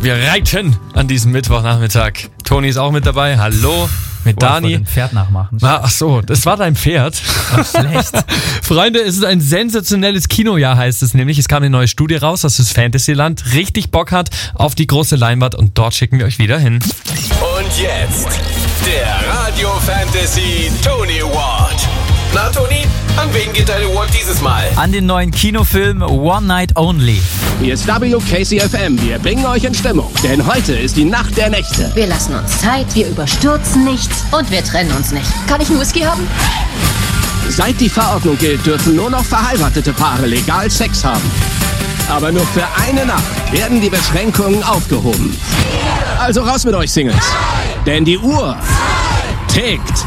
Wir reiten an diesem Mittwochnachmittag. Toni ist auch mit dabei. Hallo. Mit Dani. Ich wollte ein Pferd nachmachen. Ach so, das war dein Pferd. Ach, schlecht. Freunde, es ist ein sensationelles Kinojahr, heißt es nämlich. Es kam eine neue Studie raus, dass das Fantasyland richtig Bock hat auf die große Leinwand und dort schicken wir euch wieder hin. Und jetzt der Radio Fantasy Tony Award. Na Toni, an wen geht dein Award dieses Mal? An den neuen Kinofilm One Night Only. Hier ist WKCFM, wir bringen euch in Stimmung, denn heute ist die Nacht der Nächte. Wir lassen uns Zeit, wir überstürzen nichts und wir trennen uns nicht. Kann ich einen Whisky haben? Seit die Verordnung gilt, dürfen nur noch verheiratete Paare legal Sex haben. Aber nur für eine Nacht werden die Beschränkungen aufgehoben. Also raus mit euch, Singles. Denn die Uhr tickt.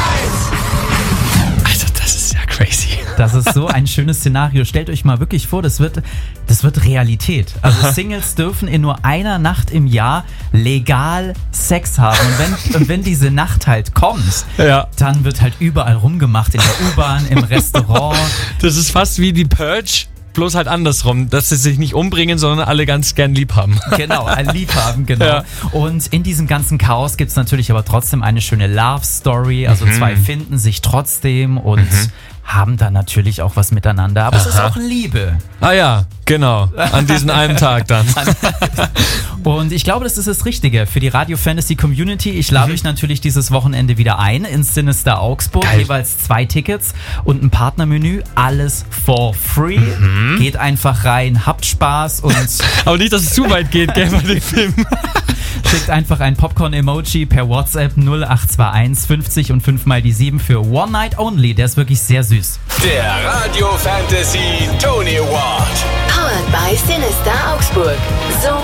Also das ist ja crazy. Das ist so ein schönes Szenario. Stellt euch mal wirklich vor, das wird Realität. Also Singles dürfen in nur einer Nacht im Jahr legal Sex haben. Und wenn diese Nacht halt kommt, Ja. dann wird halt überall rumgemacht. In der U-Bahn, im Restaurant. Das ist fast wie die Purge, bloß halt andersrum, dass sie sich nicht umbringen, sondern alle ganz gern lieb haben. Genau, ein Liebhaben, genau. Ja. Und in diesem ganzen Chaos gibt es natürlich aber trotzdem eine schöne Love-Story. Also zwei finden sich trotzdem und haben dann natürlich auch was miteinander. Aber es ist auch Liebe. Ah ja, genau. An diesem einen Tag dann. Und ich glaube, das ist das Richtige für die Radio Fantasy Community. Ich lade euch natürlich dieses Wochenende wieder ein ins Sinister Augsburg. Geil. Jeweils 2 Tickets und ein Partnermenü. Alles for free. Geht einfach rein, habt Spaß und Aber nicht, dass es zu weit geht, gell, bei dem Film. schickt einfach ein Popcorn-Emoji per WhatsApp 0821 50 und 5 mal die 7 für One Night Only. Der ist wirklich sehr süß. Der Radio Fantasy Tony Award. Powered by Sinister Augsburg. So